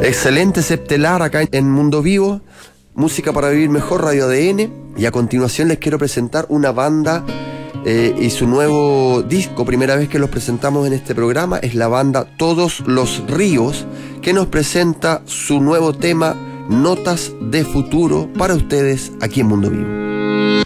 Excelente Septelar acá en Mundo Vivo, Música para Vivir Mejor, Radio ADN. Y a continuación les quiero presentar una banda y su nuevo disco. Primera vez que los presentamos en este programa es la banda Todos los Ríos, que nos presenta su nuevo tema Notas de Futuro para ustedes aquí en Mundo Vivo.